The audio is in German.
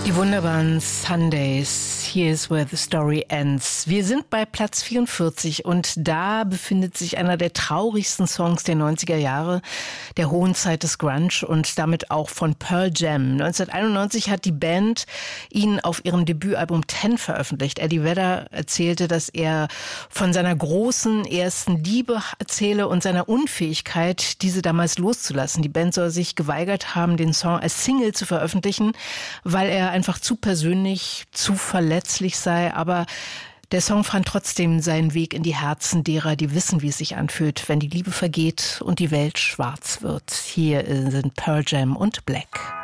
Die wunderbaren Sundays. Here's where the story ends. Wir sind bei Platz 44 und da befindet sich einer der traurigsten Songs der 90er Jahre, der hohen Zeit des Grunge und damit auch von Pearl Jam. 1991 hat die Band ihn auf ihrem Debütalbum 10 veröffentlicht. Eddie Vedder erzählte, dass er von seiner großen ersten Liebe erzähle und seiner Unfähigkeit, diese damals loszulassen. Die Band soll sich geweigert haben, den Song als Single zu veröffentlichen, weil er einfach zu persönlich, zu verletzlich sei, aber der Song fand trotzdem seinen Weg in die Herzen derer, die wissen, wie es sich anfühlt, wenn die Liebe vergeht und die Welt schwarz wird. Hier sind Pearl Jam und Black.